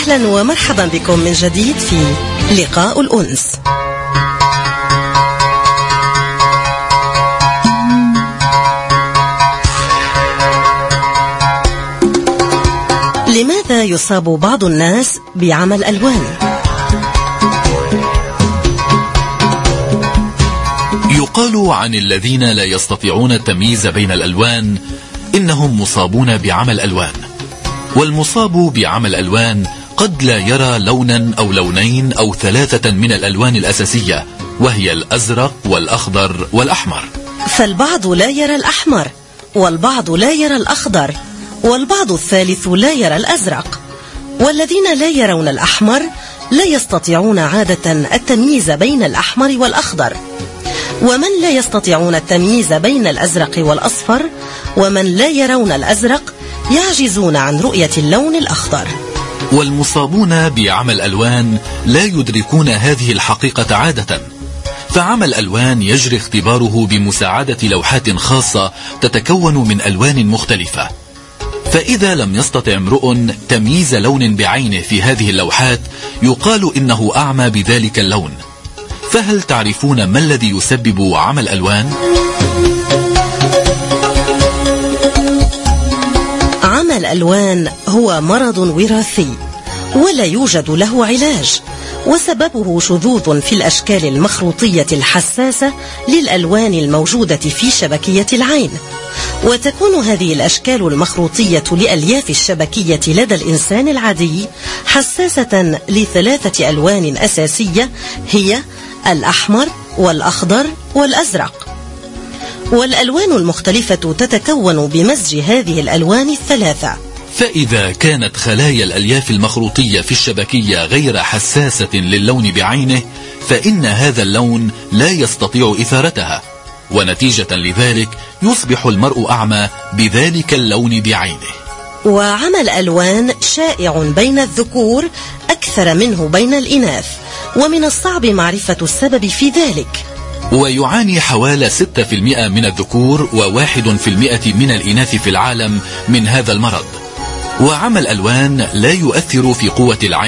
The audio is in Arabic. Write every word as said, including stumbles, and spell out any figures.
أهلا ومرحبا بكم من جديد في لقاء الأنس. لماذا يصاب بعض الناس بعمى الألوان؟ يقال عن الذين لا يستطيعون التمييز بين الألوان إنهم مصابون بعمى الألوان. والمصاب بعمى الألوان قد لا يرى لونا أو لونين أو ثلاثة من الألوان الأساسية، وهي الأزرق والأخضر والأحمر. فالبعض لا يرى الأحمر، والبعض لا يرى الأخضر، والبعض الثالث لا يرى الأزرق. والذين لا يرون الأحمر لا يستطيعون عادة التمييز بين الأحمر والأخضر، ومن لا يستطيعون التمييز بين الأزرق والأصفر، ومن لا يرون الأزرق يعجزون عن رؤية اللون الأخضر. والمصابون بعمى الألوان لا يدركون هذه الحقيقة عادة، فعمى الألوان يجري اختباره بمساعدة لوحات خاصة تتكون من ألوان مختلفة. فإذا لم يستطع امرؤ تمييز لون بعينه في هذه اللوحات يقال إنه أعمى بذلك اللون. فهل تعرفون ما الذي يسبب عمى الألوان؟ عمى الألوان هو مرض وراثي ولا يوجد له علاج، وسببه شذوذ في الأشكال المخروطية الحساسة للألوان الموجودة في شبكية العين. وتكون هذه الأشكال المخروطية لألياف الشبكية لدى الإنسان العادي حساسة لثلاثة ألوان أساسية، هي الأحمر والأخضر والأزرق. والألوان المختلفة تتكون بمزج هذه الألوان الثلاثة. فإذا كانت خلايا الألياف المخروطية في الشبكية غير حساسة للون بعينه، فإن هذا اللون لا يستطيع إثارتها، ونتيجة لذلك يصبح المرء أعمى بذلك اللون بعينه. وعمى الألوان شائع بين الذكور أكثر منه بين الإناث، ومن الصعب معرفة السبب في ذلك. ويعاني حوالي ستة بالمئة من الذكور وواحد بالمئة من الإناث في العالم من هذا المرض. وعمى الألوان لا يؤثر في قوة العين